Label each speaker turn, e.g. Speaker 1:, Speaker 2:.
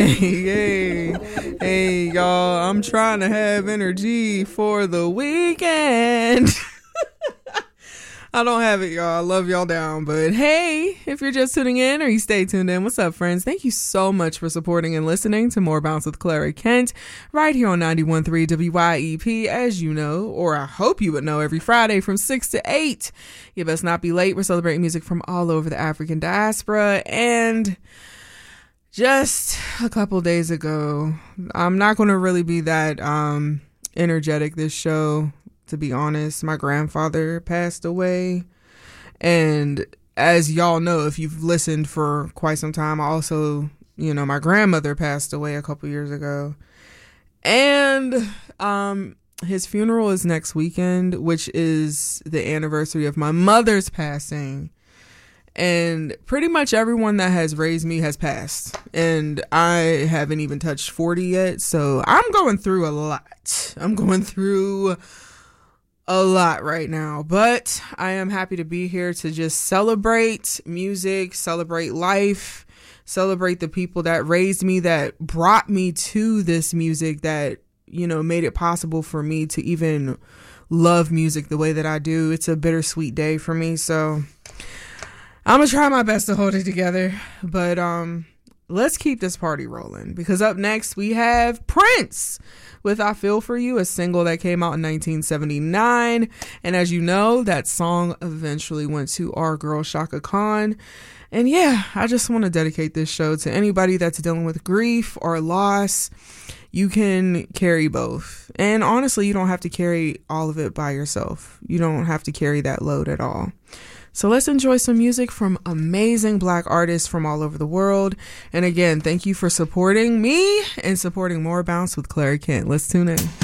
Speaker 1: Hey, y'all. I'm trying to have energy for the weekend. I don't have it, y'all. I love y'all down. But hey, if you're just tuning in or you stay tuned in, what's up, friends? Thank you so much for supporting and listening to More Bounce with Clara Kent right here on 91.3 WYEP, as you know, or I hope you would know, every Friday from 6 to 8. You best not be late. We're celebrating music from all over the African diaspora. And just a couple days ago, I'm not going to really be that energetic this show. To be honest, my grandfather passed away. And as y'all know, if you've listened for quite some time, also, my grandmother passed away a couple years ago. And his funeral is next weekend, which is the anniversary of my mother's passing. And pretty much everyone that has raised me has passed. And I haven't even touched 40 yet. So I'm going through a lot. A lot right now, but I am happy to be here to just celebrate music, celebrate life, celebrate the people that raised me, that brought me to this music, that, made it possible for me to even love music the way that I do. It's a bittersweet day for me, so I'm gonna try my best to hold it together, but let's keep this party rolling, because up next we have Prince with I Feel For You, a single that came out in 1979. And as you know, that song eventually went to our girl Shaka Khan. And yeah, I just want to dedicate this show to anybody that's dealing with grief or loss. You can carry both. And honestly, you don't have to carry all of it by yourself. You don't have to carry that load at all. So let's enjoy some music from amazing Black artists from all over the world. And again, thank you for supporting me and supporting More Bounce with Clara Kent. Let's tune in.